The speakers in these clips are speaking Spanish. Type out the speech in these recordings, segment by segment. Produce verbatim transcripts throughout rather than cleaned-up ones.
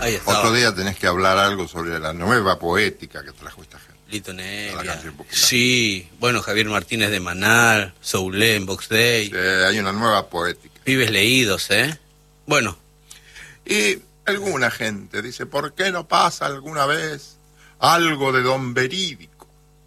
Ahí está. Otro día tenés que hablar algo sobre la nueva poética que trajo esta gente. Lito Nevia. La canción popular. Sí, bueno, Javier Martínez de Manal, Soulé, Box Day. Sí, hay una nueva poética. Pibes leídos, ¿eh? Bueno. Y alguna gente dice, ¿por qué no pasa alguna vez algo de Don Verídico?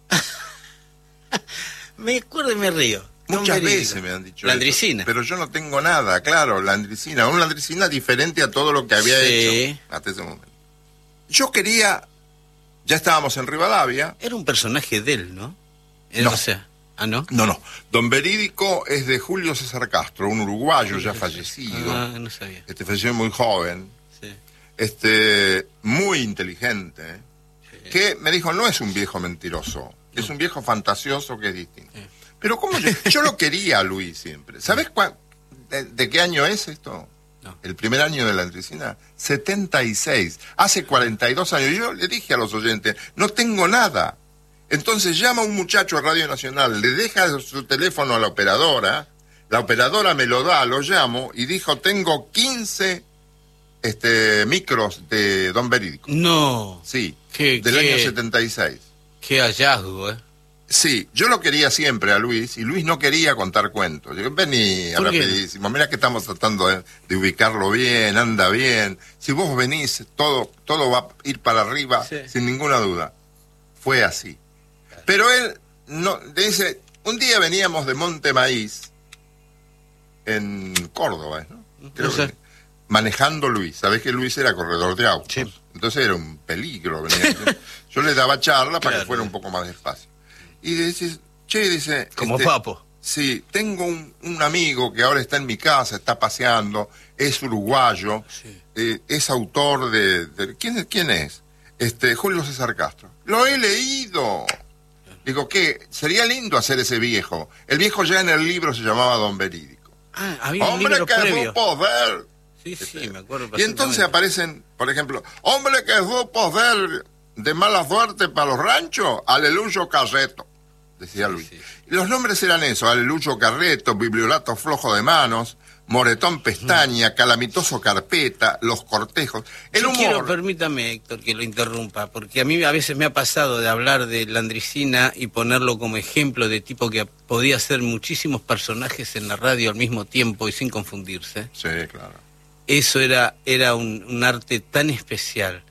Me acuerdo y me río. Muchas veces me han dicho la Landricina. Eso, pero yo no tengo nada, claro, la Landricina. Una Landricina diferente a todo lo que había sí. hecho hasta ese momento. Yo quería... Ya estábamos en Rivadavia. Era un personaje de él, ¿no? Era, no. O sea, ¿ah, no? No, no. Don Verídico es de Julio César Castro, un uruguayo ya fallecido. Ah, no sabía. Este falleció muy joven. Sí. Este, muy inteligente. Sí. Que me dijo, no es un viejo mentiroso. No. Es un viejo fantasioso que es distinto. Sí. Pero ¿cómo yo, yo lo quería a Luis siempre. ¿Sabés cuál, de, de qué año es esto? No. El primer año de la Landricina, setenta y seis, hace cuarenta y dos años. Yo le dije a los oyentes, no tengo nada. Entonces llama un muchacho a Radio Nacional, le deja su teléfono a la operadora, la operadora me lo da, lo llamo, y dijo, tengo quince este, micros de Don Verídico. No. Sí, ¿Qué, del qué, año setenta y seis. Qué hallazgo, ¿eh? Sí, yo lo quería siempre a Luis, y Luis no quería contar cuentos. Yo, vení, rapidísimo, mira que estamos tratando de, de ubicarlo bien, anda bien. Si vos venís, todo, todo va a ir para arriba, sí. Sin ninguna duda. Fue así. Pero él, no, dice, un día veníamos de Monte Maíz, en Córdoba, ¿no? Creo no sé. que, manejando Luis. Sabés que Luis era corredor de autos. Sí. Entonces era un peligro. Venía. Yo le daba charla para claro. que fuera un poco más despacio. Y dice, che, dice... Como este, Papo. Sí, tengo un, un amigo que ahora está en mi casa, está paseando, es uruguayo, sí. eh, es autor de... de ¿quién, ¿Quién es? Este, Julio César Castro. Lo he leído. Digo, ¿qué? Sería lindo hacer ese viejo. El viejo ya en el libro se llamaba Don Verídico. Ah, había un Hombre libro que previo. supo ver. Sí, sí, este, me acuerdo. Y entonces aparecen, por ejemplo, hombre que supo ver de mala suerte para los ranchos, Aleluyo Carreto. Decía Luis. Sí, sí. Los nombres eran eso, Aleluyo Carreto, Bibliolato Flojo de Manos, Moretón Pestaña, uh-huh. Calamitoso Carpeta, Los Cortejos. El Yo humor... quiero, permítame, Héctor, que lo interrumpa, porque a mí a veces me ha pasado de hablar de Landricina y ponerlo como ejemplo de tipo que podía hacer muchísimos personajes en la radio al mismo tiempo y sin confundirse. Sí, claro. Eso era, era un, un arte tan especial.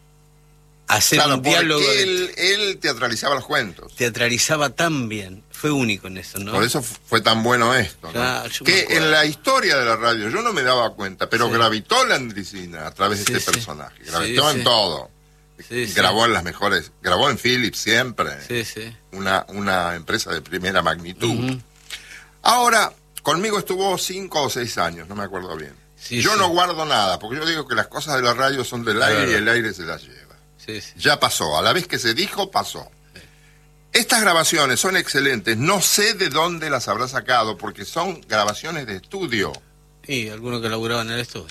Hacer claro, un diálogo. Porque él, él teatralizaba los cuentos. Teatralizaba tan bien. Fue único en eso, ¿no? Por eso fue tan bueno esto, ¿no? Claro, que en la historia de la radio yo no me daba cuenta, pero sí. Gravitó Landricina a través sí, de este sí. personaje. Gravitó sí, en sí. todo. Sí, grabó sí. en las mejores, grabó en Philips siempre. Sí, sí. Una, una empresa de primera magnitud. Uh-huh. Ahora, conmigo estuvo cinco o seis años, no me acuerdo bien. Sí, yo sí. no guardo nada, porque yo digo que las cosas de la radio son del aire claro. Y el aire se las lleva. Sí, sí. Ya pasó, a la vez que se dijo, pasó. Sí. Estas grabaciones son excelentes, no sé de dónde las habrá sacado, porque son grabaciones de estudio. Sí, algunos que laburaban en el estudio.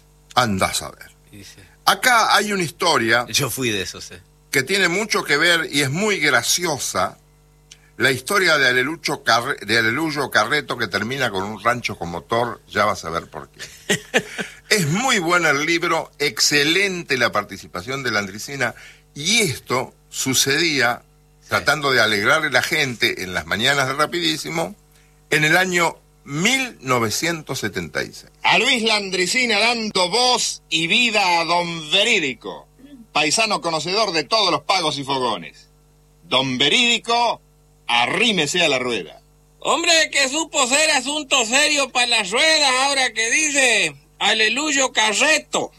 Andás a ver. Sí, sí. Acá hay una historia... Yo fui de esos, eh. que tiene mucho que ver y es muy graciosa, la historia de Alelucho, Carre, de Aleluyo Carreto, que termina con un rancho con motor, ya vas a ver por qué. Es muy bueno el libro, excelente la participación de Landricina, y esto sucedía, sí. tratando de alegrarle a la gente en las mañanas de Rapidísimo, en el año mil novecientos setenta y seis. A Luis Landricina dando voz y vida a Don Verídico, paisano conocedor de todos los pagos y fogones. Don Verídico, arrímese a la rueda. Hombre que supo ser asunto serio para las ruedas, ahora que dice Aleluyo Carreto.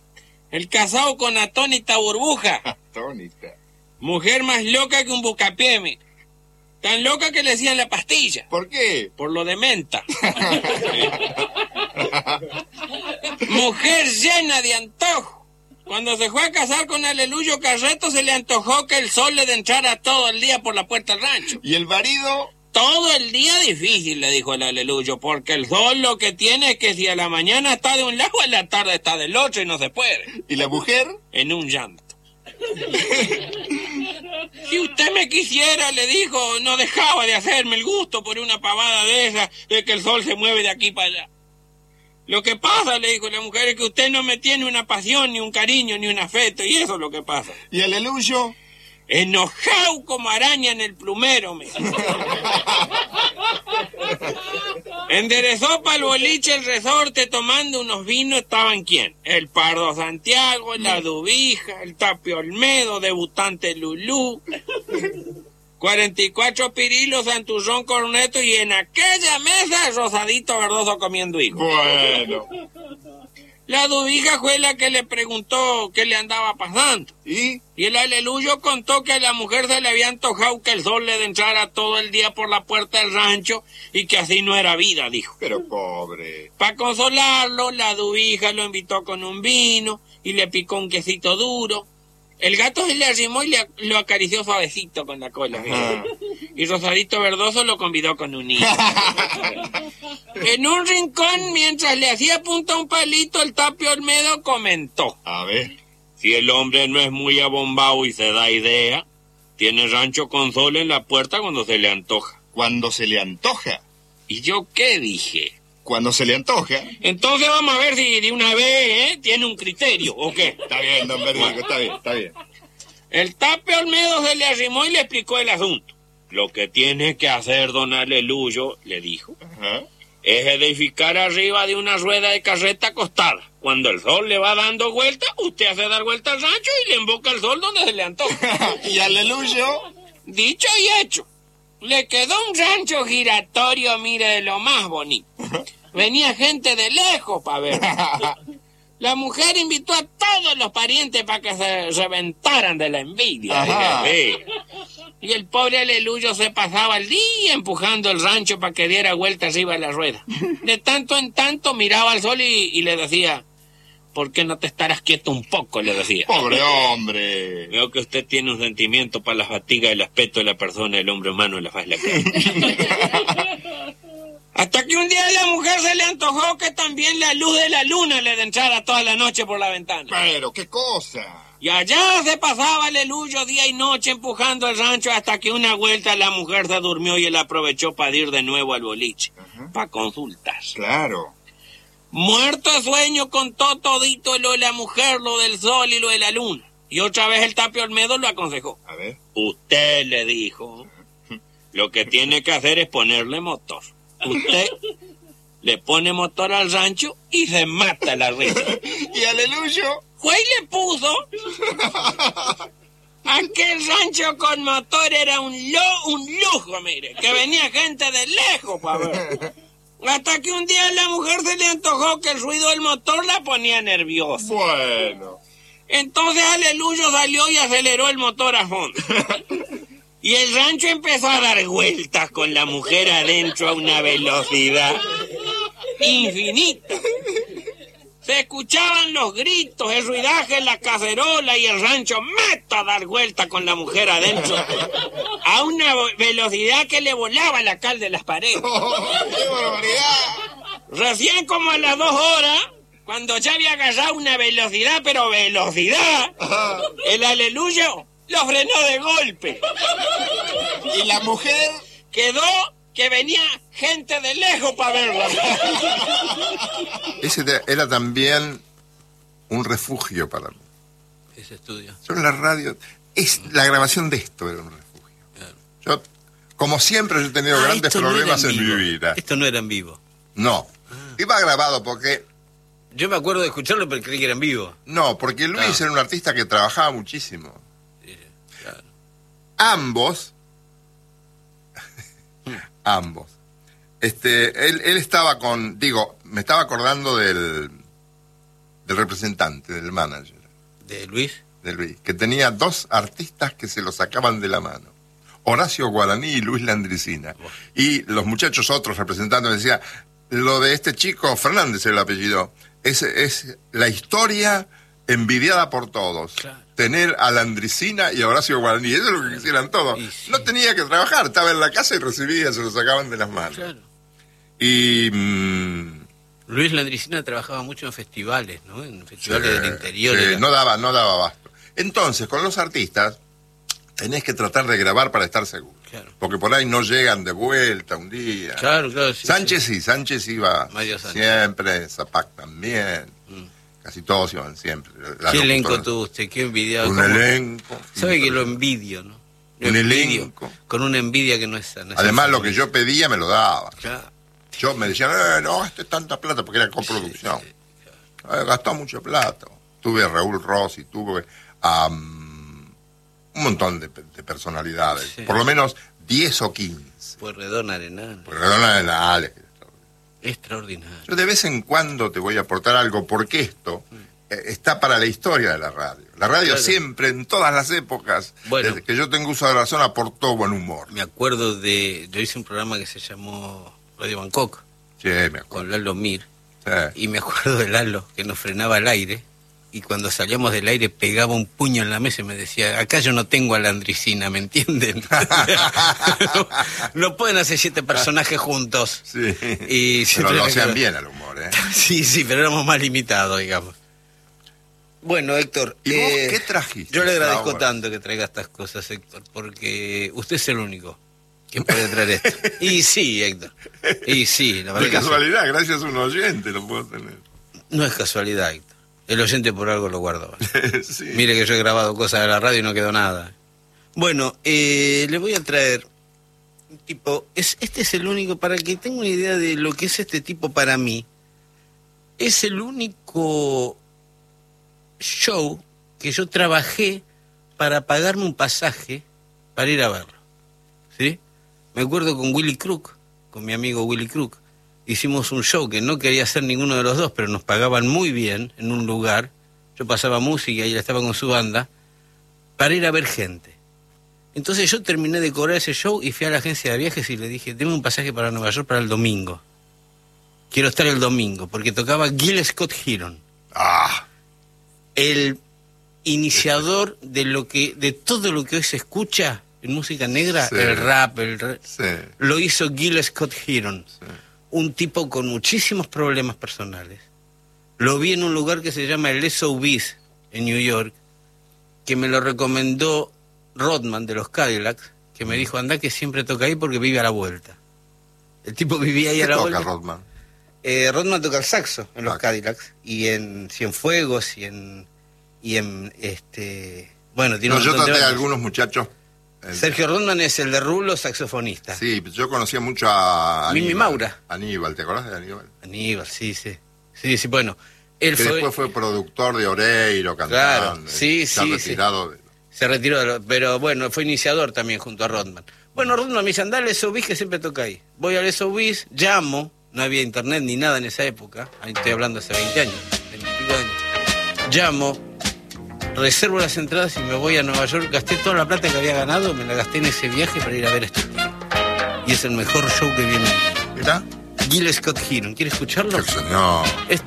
El casado con Atónita Burbuja. Atónita. Mujer más loca que un buscapié. Tan loca que le decían la pastilla. ¿Por qué? Por lo de menta. Mujer llena de antojo. Cuando se fue a casar con Aleluyo Carreto, se le antojó que el sol le entrara todo el día por la puerta del rancho. ¿Y el marido? Todo el día difícil, le dijo el Aleluyo, porque el sol lo que tiene es que si a la mañana está de un lado, a la tarde está del otro y no se puede. ¿Y la mujer? En un llanto. Si usted me quisiera, le dijo, no dejaba de hacerme el gusto por una pavada de esa, de que el sol se mueve de aquí para allá. Lo que pasa, le dijo la mujer, es que usted no me tiene una pasión, ni un cariño, ni un afecto, y eso es lo que pasa. ¿Y el Aleluyo? Enojado como araña en el plumero, me. Enderezó para el boliche el resorte tomando unos vinos. ¿Estaban quién? El Pardo Santiago, la Dubija, el Tapio Olmedo, debutante Lulú, cuarenta y cuatro Pirilos, Santurrón Corneto, y en aquella mesa Rosadito Verdoso comiendo higos. Bueno. La Dubija fue la que le preguntó qué le andaba pasando. ¿Y? Y el Aleluyo contó que a la mujer se le había antojado que el sol le entrara todo el día por la puerta del rancho y que así no era vida, dijo. Pero pobre. Para consolarlo, la Dubija lo invitó con un vino y le picó un quesito duro. El gato se le arrimó y le, lo acarició suavecito con la cola. Ajá. Y Rosadito Verdoso lo convidó con un niño. En un rincón, mientras le hacía punta a un palito, el Tapio Olmedo comentó: A ver. si el hombre no es muy abombado y se da idea, tiene rancho con sol en la puerta cuando se le antoja. Cuando se le antoja. ¿Y yo qué dije? Cuando se le antoja. Entonces vamos a ver si de una vez, ¿eh? Tiene un criterio, ¿o qué? Está bien, don Verdigo, está bien, está bien. El Tapio Olmedo se le arrimó y le explicó el asunto. Lo que tiene que hacer don Aleluyo, le dijo, Ajá. es edificar arriba de una rueda de carreta acostada. Cuando el sol le va dando vuelta, usted hace dar vuelta al rancho y le emboca el sol donde se le antoja. ¿Y Aleluyo? Dicho y hecho. Le quedó un rancho giratorio, mire, de lo más bonito. Venía gente de lejos para ver. La mujer invitó a todos los parientes para que se reventaran de la envidia. Ajá. Sí. Y el pobre Aleluyo se pasaba el día empujando el rancho para que diera vuelta arriba de la rueda. De tanto en tanto miraba al sol y, y le decía: ¿por qué no te estarás quieto un poco? Le decía. Pobre hombre. Veo que usted tiene un sentimiento para la fatiga y el aspecto de la persona, el hombre humano en la faz de la cara. Hasta que un día a la mujer se le antojó que también la luz de la luna le entrara toda la noche por la ventana. Pero, ¿qué cosa? Y allá se pasaba Aleluyo día y noche empujando el rancho hasta que una vuelta la mujer se durmió y él aprovechó para ir de nuevo al boliche, para consultar. Claro. Muerto de sueño contó todito lo de la mujer, lo del sol y lo de la luna. Y otra vez el Tapio Olmedo lo aconsejó. A ver. Usted, le dijo, lo que tiene que hacer es ponerle motor. Usted le pone motor al rancho y se mata la risa. ¿Y Aleluyo? Fue y le puso. Aquel rancho con motor era un, lo, un lujo, mire, que venía gente de lejos para ver. Hasta que un día a la mujer se le antojó que el ruido del motor la ponía nerviosa. Bueno. Entonces Aleluyo salió y aceleró el motor a fondo. Y el rancho empezó a dar vueltas con la mujer adentro a una velocidad infinita. Se escuchaban los gritos, el ruidaje en la cacerola y el rancho meta a dar vueltas con la mujer adentro a una velocidad que le volaba la cal de las paredes. Oh, ¡qué barbaridad! Recién como a las dos horas, cuando ya había agarrado una velocidad, pero velocidad, el Aleluyo lo frenó de golpe. ¿Y la mujer? Quedó que venía gente de lejos para verlo. Ese te- era también un refugio para mí. Ese estudio. Yo en la radio, es, la grabación de esto era un refugio. Claro. Yo, como siempre, yo he tenido Ah, grandes esto no era problemas en vivo. mi vida. Esto no era en vivo. No. Iba grabado porque... Yo me acuerdo de escucharlo, pero creí que era en vivo. No, porque Luis Ah. era un artista que trabajaba muchísimo. Sí, claro. Ambos... ambos. Este, él, él estaba con... Digo, me estaba acordando del... del representante, del manager ¿De Luis? de Luis, que tenía dos artistas que se lo sacaban de la mano. Horacio Guaraní y Luis Landricina. Y los muchachos otros representantes me decían, lo de este chico, Fernández el apellido, es, es la historia envidiada por todos. Claro. Tener a Landricina y a Horacio Guaraní, eso es lo que quisieran todos. Y sí. No tenía que trabajar, estaba en la casa y recibía, se lo sacaban de las manos. Claro. Y... mm, Luis Landricina trabajaba mucho en festivales, ¿no? En festivales sí, del interior. sí, era- no daba, no daba abasto. Entonces, con los artistas, tenés que tratar de grabar para estar seguro. Claro. Porque por ahí no llegan de vuelta un día. Claro, claro. Sí, Sánchez sí, sí, Sánchez iba Mario Sánchez. siempre, Zapac también. Mm. Casi todos iban siempre. La ¿Qué elenco locutora. tuvo usted? ¿Qué envidiado? Un ¿Cómo? elenco. ¿Sabe que lo envidio, no? Lo Un envidio, elenco. Con una envidia que no es sana. Además, lo que yo pedía me lo daba. Claro. Yo me decían, eh, no gastes tanta plata, porque era coproducción. Sí, sí, Eh, gastó mucha plata. Tuve a Raúl Rossi, tuve a um, un montón de, de personalidades. Sí. Por lo menos diez o quince. Pueyrredón Arenal. Perdona de la Ale. Extraordinario. Yo de vez en cuando te voy a aportar algo, porque esto eh, está para la historia de la radio. La radio Claro. siempre, en todas las épocas, Bueno. desde que yo tengo uso de razón, aportó buen humor. Me acuerdo de... Yo hice un programa que se llamó Radio Bangkok, Sí, me acuerdo. con Lalo Mir. Sí. Y me acuerdo de Lalo, que nos frenaba el aire. Y cuando salíamos del aire pegaba un puño en la mesa y me decía, acá yo no tengo a la Andricina, ¿me entienden? no, no pueden hacer siete personajes juntos. Sí. Y Pero siempre lo me hacían quedo- bien al humor, ¿eh? Sí, sí, pero éramos más limitados, digamos. Bueno, Héctor. ¿Y vos eh, qué trajiste? Yo le agradezco Ahora? tanto que traiga estas cosas, Héctor, porque usted es el único que puede traer esto. Y sí, Héctor. Y sí, la De verdad que sí. casualidad, gracias a un oyente lo puedo tener. No es casualidad, Héctor. El oyente por algo lo guardó. Sí. Mire que yo he grabado cosas de la radio y no quedó nada. Bueno, eh, le voy a traer un tipo... Es, este es el único, para que tenga una idea de lo que es este tipo para mí, es el único show que yo trabajé para pagarme un pasaje para ir a verlo. ¿Sí? Me acuerdo con Willy Crook, con mi amigo Willy Crook. Hicimos un show que no quería hacer ninguno de los dos, pero nos pagaban muy bien en un lugar. Yo pasaba música y él estaba con su banda, para ir a ver gente. Entonces yo terminé de cobrar ese show y fui a la agencia de viajes y le dije, deme un pasaje para Nueva York para el domingo. Quiero estar el domingo, porque tocaba Gil Scott Heron, Ah, el iniciador de lo que, de todo lo que hoy se escucha en música negra, Sí. el rap, el ra- sí, lo hizo Gil Scott Heron. sí. Un tipo con muchísimos problemas personales. Lo vi en un lugar que se llama el S O B's en New York, que me lo recomendó Rodman de los Cadillacs, que me dijo, anda que siempre toca ahí porque vive a la vuelta. El tipo vivía ahí ¿Qué a la toca vuelta. Rodman? Eh, Rodman toca el saxo en los Ah. Cadillacs y en Cienfuegos y en y en este bueno tiene No, un yo montón de traté a bandas. algunos muchachos. eh, Sergio Rodman es el de Rulo, saxofonista. Sí, yo conocía mucho a Mimi Aníbal. Maura. Aníbal, ¿te acordás de Aníbal? Aníbal, sí, sí. Sí, sí, bueno. Él Que fue, después fue productor de Oreiro, cantante. Claro, sí, ya sí, retirado de- se retiró, de lo- pero bueno, fue iniciador también junto a Rodman. Bueno, Rodman me dice, andá al S O B's que siempre toca ahí. Voy al S O B's, llamo, no había internet ni nada en esa época, ahí estoy hablando hace veinte años, veinte y pico de años. Llamo, reservo las entradas y me voy a Nueva York, gasté toda la plata que había ganado, me la gasté en ese viaje para ir a ver a este tipo. Y es el mejor show que vi en mi vida. ¿Mirá? Gil Scott Heron, ¿quiere escucharlo? El señor. Es